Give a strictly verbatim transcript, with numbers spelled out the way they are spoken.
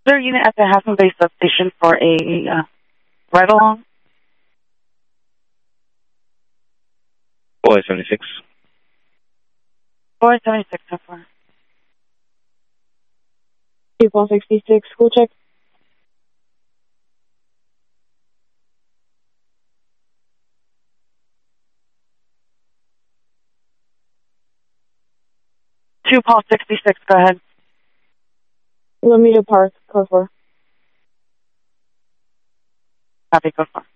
Their unit at the Halfmoon Bay substation for a uh, ride-along. four seventy-six. four seventy-six so far. two four sixty-six, school check. two Paul sixty-six, go ahead. Lomita Park, code four. Copy, go four.